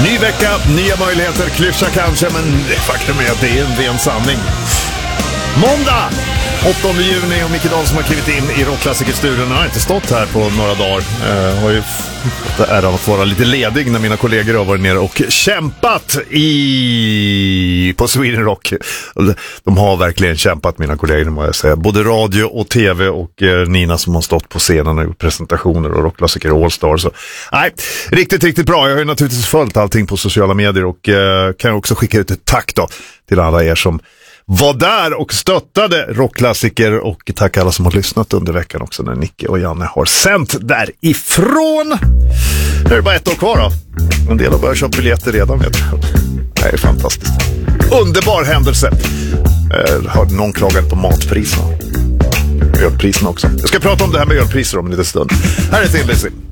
Ny vecka, nya möjligheter, klyscha kanske, men faktum är att det är en ren sanning. Måndag 8 juni och Micke Dahl som har klivit in i Rockklassikerstudion. Jag har inte stått här på några dagar. Har ju fått äran att vara lite ledig när mina kollegor har varit nere och kämpat på Sweden Rock. De har verkligen kämpat, mina kollegor, må jag säga. Både radio och tv och Nina som har stått på scenen och presentationer och Rockklassiker All-Star. Så nej, riktigt bra. Jag har ju naturligtvis följt allting på sociala medier och kan också skicka ut ett tack då till alla er som var där och stöttade Rockklassiker, och tack alla som har lyssnat under veckan också när Nicke och Janne har sänt därifrån. Nu är det bara ett år kvar då. En del har börjat köpa biljetter redan, vet jag. Det är fantastiskt. Underbar händelse. Har någon klagat på matpriserna? Ölpriserna också. Jag ska prata om det här med ölpriser om en liten stund. Här är Thin Lizzy.